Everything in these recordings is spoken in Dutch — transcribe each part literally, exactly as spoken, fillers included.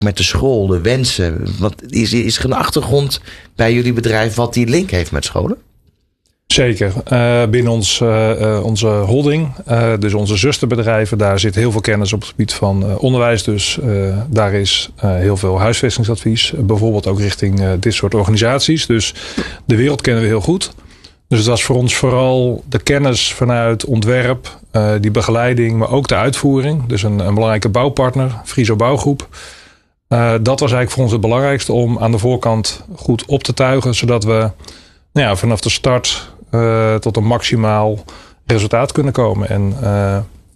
met de school, de wensen. Wat is, is er een achtergrond bij jullie bedrijf wat die link heeft met scholen? Zeker. Uh, binnen ons, uh, uh, onze holding, uh, dus onze zusterbedrijven, daar zit heel veel kennis op het gebied van uh, onderwijs. Dus uh, daar is uh, heel veel huisvestingsadvies. Uh, bijvoorbeeld ook richting uh, dit soort organisaties. Dus de wereld kennen we heel goed. Dus het was voor ons vooral de kennis vanuit ontwerp, uh, die begeleiding, maar ook de uitvoering. Dus een, een belangrijke bouwpartner, Friso Bouwgroep. Uh, dat was eigenlijk voor ons het belangrijkste om aan de voorkant goed op te tuigen, zodat we nou ja, vanaf de start uh, tot een maximaal resultaat kunnen komen. En uh,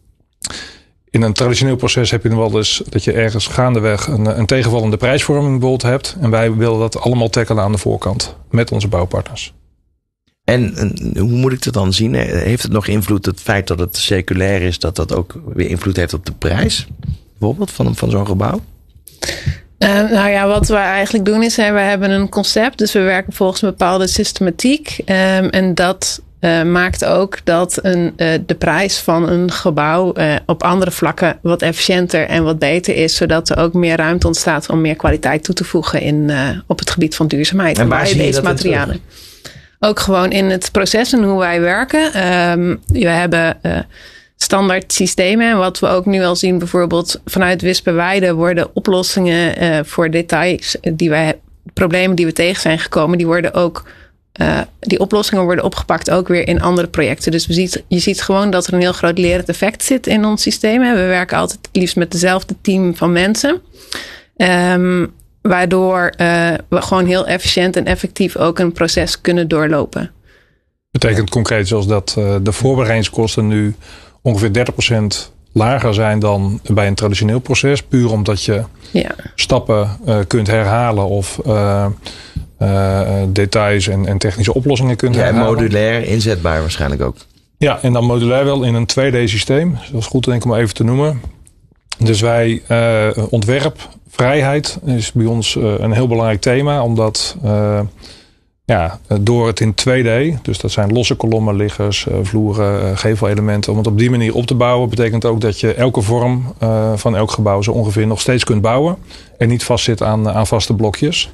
in een traditioneel proces heb je nog wel eens dat je ergens gaandeweg een, een tegenvallende prijsvorming bijvoorbeeld hebt. En wij willen dat allemaal tackelen aan de voorkant met onze bouwpartners. En, en hoe moet ik dat dan zien? Heeft het nog invloed, het feit dat het circulair is, dat dat ook weer invloed heeft op de prijs? Bijvoorbeeld van, van zo'n gebouw? Uh, nou ja, wat we eigenlijk doen is, hè, we hebben een concept. Dus we werken volgens een bepaalde systematiek. Um, en dat uh, maakt ook dat een, uh, de prijs van een gebouw uh, op andere vlakken wat efficiënter en wat beter is. Zodat er ook meer ruimte ontstaat om meer kwaliteit toe te voegen in, uh, op het gebied van duurzaamheid. En waar zie je dat materialen. Ook gewoon in het proces en hoe wij werken. Um, we hebben uh, standaard systemen. En wat we ook nu al zien, bijvoorbeeld vanuit Wisperweide worden oplossingen uh, voor details die wij, problemen die we tegen zijn gekomen, die worden ook, uh, die oplossingen worden opgepakt ook weer in andere projecten. Dus we ziet, je ziet gewoon dat er een heel groot lerend effect zit in ons systeem. We werken altijd het liefst met dezelfde team van mensen. Um, Waardoor uh, we gewoon heel efficiënt en effectief ook een proces kunnen doorlopen. Betekent concreet zoals dat uh, de voorbereidingskosten nu ongeveer dertig procent lager zijn dan bij een traditioneel proces. Puur omdat je ja. stappen uh, kunt herhalen of uh, uh, details en, en technische oplossingen kunt ja, herhalen. En modulair inzetbaar waarschijnlijk ook. Ja, en dan modulair wel in een twee D systeem. Dat is goed denk ik om even te noemen. Dus wij uh, ontwerp vrijheid is bij ons uh, een heel belangrijk thema. Omdat uh, ja, door het in twee D, dus dat zijn losse kolommen, liggers, uh, vloeren, uh, gevelelementen. Om het op die manier op te bouwen betekent ook dat je elke vorm uh, van elk gebouw zo ongeveer nog steeds kunt bouwen. En niet vastzit aan, aan vaste blokjes.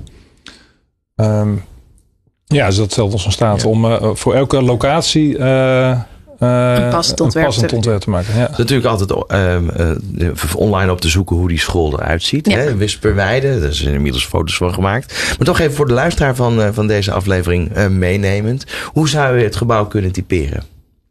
Um, ja, dus dat stelt ons in staat ja. om uh, voor elke locatie Uh, Uh, een passend ontwerp, een passend ontwerp te maken. Ja. Het is natuurlijk altijd uh, uh, online op te zoeken hoe die school eruit ziet. Ja. Hè? Wisperweide, daar zijn inmiddels foto's van gemaakt. Maar toch even voor de luisteraar van, uh, van deze aflevering uh, meenemend. Hoe zou je het gebouw kunnen typeren?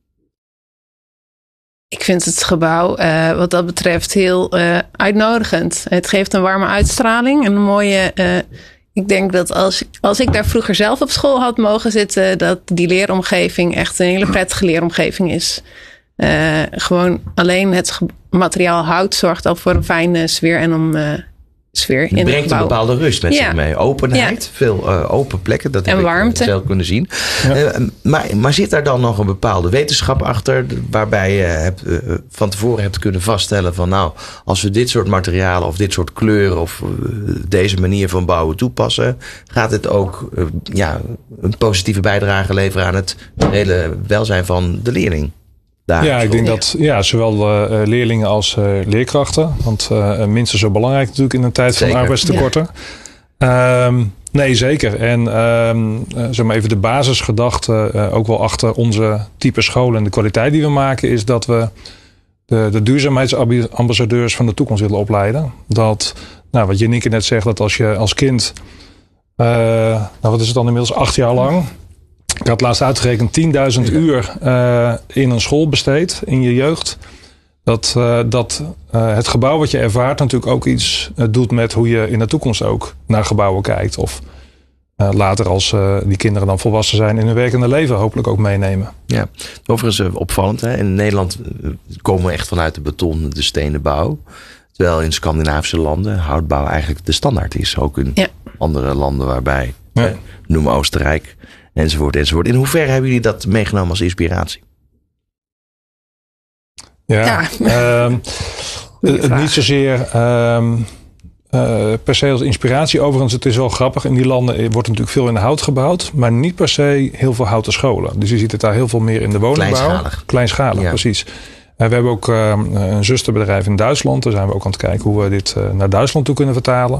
Ik vind het gebouw uh, wat dat betreft heel uh, uitnodigend. Het geeft een warme uitstraling en een mooie. Uh, Ik denk dat als, als ik daar vroeger zelf op school had mogen zitten, dat die leeromgeving echt een hele prettige leeromgeving is. Uh, gewoon alleen het materiaal hout zorgt al voor een fijne sfeer en om uh, sfeer het in het gebouw. Het brengt een bepaalde rust met ja. zich mee. Openheid, ja. veel uh, open plekken. Dat en heb warmte. ik zelf kunnen zien. Ja. Uh, maar, maar zit daar dan nog een bepaalde wetenschap achter, waarbij je hebt, uh, van tevoren hebt kunnen vaststellen van nou, als we dit soort materialen of dit soort kleuren of uh, deze manier van bouwen toepassen, gaat het ook uh, ja, een positieve bijdrage leveren aan het hele welzijn van de leerling? Daar ja, ik denk dat ja, zowel uh, leerlingen als uh, leerkrachten. Want uh, minstens zo belangrijk natuurlijk in een tijd van zeker. arbeidstekorten. Ja. Um, nee, zeker. En um, uh, zeg maar even de basisgedachte uh, ook wel achter onze type scholen en de kwaliteit die we maken is dat we de, de duurzaamheidsambassadeurs van de toekomst willen opleiden. Dat, nou, wat Janieke net zegt, dat als je als kind, uh, nou wat is het dan inmiddels acht jaar lang. Ik had laatst uitgerekend tienduizend ja. uur uh, in een school besteed in je jeugd. Dat, uh, dat uh, het gebouw wat je ervaart natuurlijk ook iets uh, doet met hoe je in de toekomst ook naar gebouwen kijkt. Of uh, later als uh, die kinderen dan volwassen zijn in hun werkende leven hopelijk ook meenemen. Ja, overigens uh, opvallend. Hè? In Nederland uh, komen we echt vanuit de beton, de stenen bouw. Terwijl in Scandinavische landen houtbouw eigenlijk de standaard is. Ook in ja. andere landen waarbij, ja. uh, noem Oostenrijk. Enzovoort, enzovoort. In hoeverre hebben jullie dat meegenomen als inspiratie? Ja, ja. Um, het niet zozeer um, uh, per se als inspiratie. Overigens, het is wel grappig. In die landen wordt natuurlijk veel in hout gebouwd. Maar niet per se heel veel houten scholen. Dus je ziet het daar heel veel meer in de woningbouw. Kleinschalig. Kleinschalig, ja. precies. Uh, we hebben ook uh, een zusterbedrijf in Duitsland. Daar zijn we ook aan het kijken hoe we dit uh, naar Duitsland toe kunnen vertalen.